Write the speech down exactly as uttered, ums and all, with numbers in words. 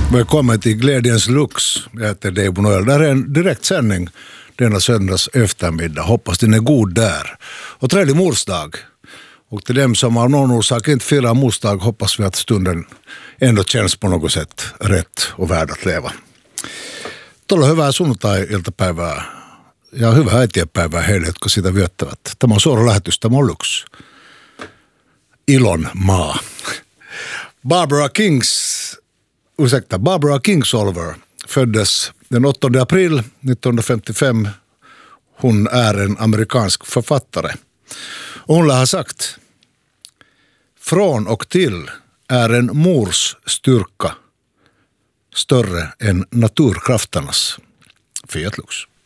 Välkommen till Glädjens Lux. Jag heter Dave Noel. Det här är en direktsändning denna söndags eftermiddag. Hoppas den är god där. Och tredje morsdag. Och till dem som av någon orsak inte firar morsdag hoppas vi att stunden ändå känns på något sätt rätt och värd att leva. Tuolla hyvää sunnuntai-iltapäivää ja hyvää äitienpäivää heille, jotka sitä viettävät. Tämä on suora lähetys, tämä on Lux. Ilon maa. Barbara Kings, ursäkta, Barbara Kingsolver föddes den åttonde april nittonhundrafemtiofem. Hon är en amerikansk författare. Och hon har sagt: från och till är en mors styrka större än naturkrafternas. Fiat Lux.